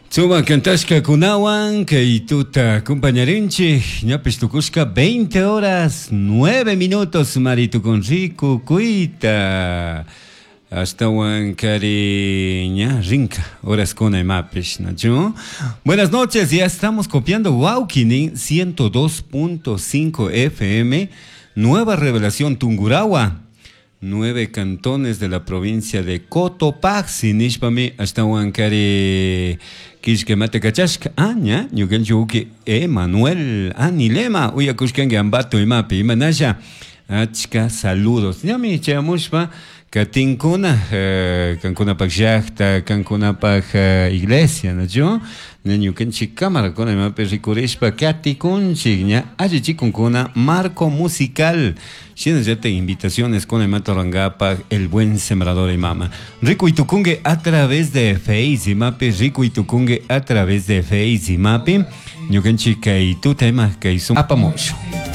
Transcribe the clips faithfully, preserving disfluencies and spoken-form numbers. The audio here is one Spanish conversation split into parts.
Suma cantashka kunawan que tuta compañerinchi ñapish tukushka veinte horas nueve minutos maritu con rico cuita hasta Huancari ña rinca horas con mapish nacho. Buenas noches, ya estamos copiando Wauquinin ciento dos punto cinco F M, nueva revelación Tungurahua. Nueve cantones de la provincia de Cotopaxi, Nishpami, hasta Huancari, Kishkemate Kachashka, Aña, Yugenjuki, Emanuel, Anilema, Uyakushkan Gambato y Mapi, Manasha, Achka, saludos. Yami, Chamushpa, Katinkuna, Cancuna Pajachta, Cancuna Paj Iglesia, ¿no? Yo, Nanyukenchi Cámara con el Mapi Rikurishpa, Katikunchigna, Ajichikunkuna, Marco Musical. Tienes ya te invitaciones con el Mato Rangapa, el buen sembrador y mama. Rico y Tucungue a través de Face y Mapi, Rico y Tucungue a través de Face y Mapi. Yo que chica y tu tema que hizo apamocho.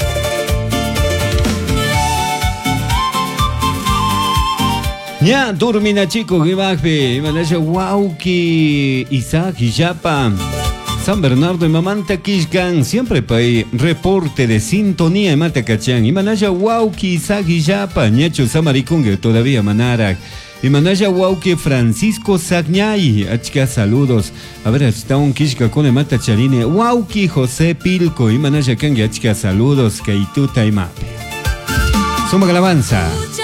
Ya, dormina chico, que baje, Manasha Wauki, Isaac y Yapa. San Bernardo y Mamanta Kishkan, siempre pay reporte de sintonía en Matacachán. Y Manaya Wauki, Isaac y Yapa, Ñacho Samaricungue, todavía Manarac. Y Manaya Wauki, Francisco Sagñay, achka saludos. A ver, está un Kishka con el Matachaline. Wauki, José Pilco, y Manaya Kangi, achka saludos, que y tu taimape. Suma Galavanza.